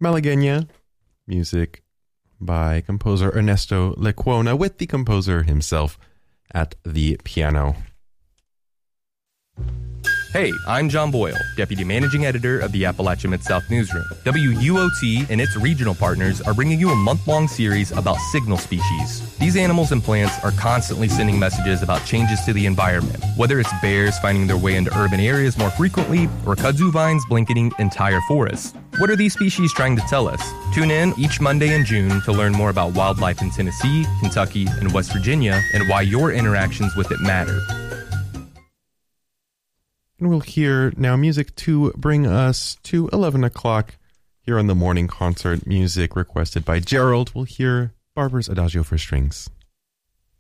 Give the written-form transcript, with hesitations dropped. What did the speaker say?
Malagueña, music by composer Ernesto Lecuona, with the composer himself at the piano. Hey, I'm John Boyle, Deputy Managing Editor of the Appalachia Mid-South Newsroom. WUOT and its regional partners are bringing you a month-long series about signal species. These animals and plants are constantly sending messages about changes to the environment, whether it's bears finding their way into urban areas more frequently or kudzu vines blanketing entire forests. What are these species trying to tell us? Tune in each Monday in June to learn more about wildlife in Tennessee, Kentucky, and West Virginia and why your interactions with it matter. And we'll hear now music to bring us to 11 o'clock here on the morning concert. Music requested by Gerald. We'll hear Barber's Adagio for Strings.